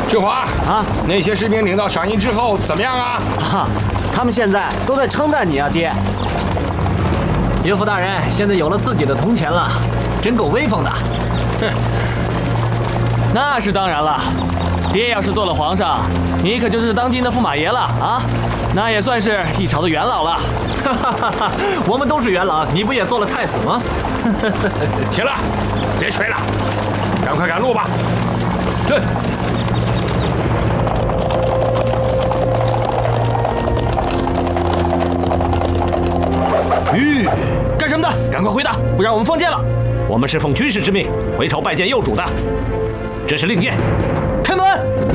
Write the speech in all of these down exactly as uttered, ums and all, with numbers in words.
志华啊， 那些士兵领到赏银之后怎么样啊？ 啊，他们现在都在称赞你啊，爹。 岳父大人现在有了自己的铜钱了，真够威风的。 哼，那是当然了。爹要是做了皇上，你可就是当今的驸马爷了啊！那也算是一朝的元老了。 我们都是元老，你不也做了太子吗？ 行了，别吹了，赶快赶路吧。对。 吁，干什么的？赶快回答，不然我们放箭了。 我们是奉军师之命回朝拜见幼主的，这是令箭。 开门！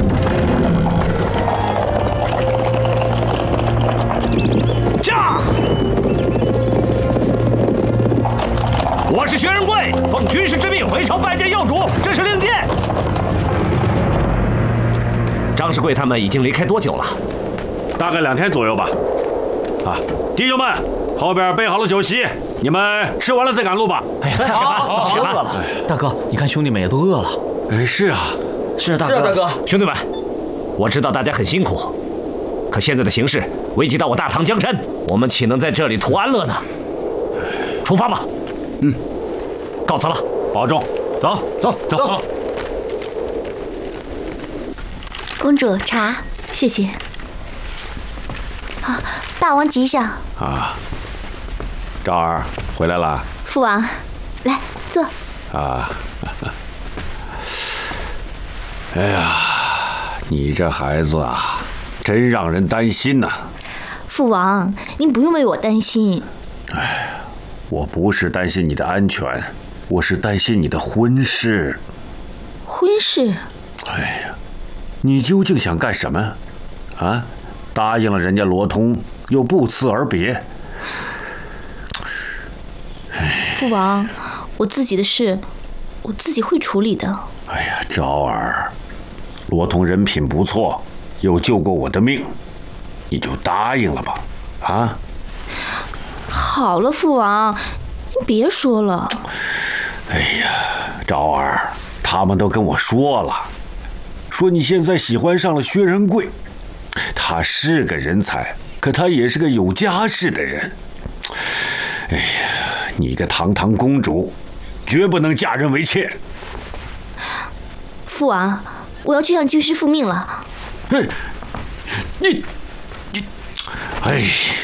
驾！我是薛仁贵，奉军师之命回朝拜见幼主，这是令箭。张世贵他们已经离开多久了？ 大概两天左右吧。啊，弟兄们，后边备好了酒席，你们吃完了再赶路吧。 哎呀，太好， 起来了。 大哥，你看兄弟们也都饿了。 哎，是啊， 是大哥。 是啊，大哥。 兄弟们，我知道大家很辛苦，可现在的形势危及到我大唐江山，我们岂能在这里图安乐呢？出发吧。 嗯， 告辞了， 保重。走走走。走公主茶，谢谢。啊，大王吉祥。 啊，赵儿回来了。 父王，来坐。 啊，哎呀，你这孩子啊，真让人担心呐。 父王，您不用为我担心。 哎，我不是担心你的安全，我是担心你的婚事。 婚事？ 哎呀，你究竟想干什么？啊，答应了人家罗通，又不辞而别。 父王，我自己的事，我自己会处理的。 哎呀，昭儿，罗通人品不错，又救过我的命，你就答应了吧，啊？ 好了，父王，您别说了。 哎呀，昭儿，他们都跟我说了，说你现在喜欢上了薛仁贵，他是个人才，可他也是个有家室的人。哎呀，你个堂堂公主，绝不能嫁人为妾。 父王，我要去向军师复命了。 哎，你你，哎。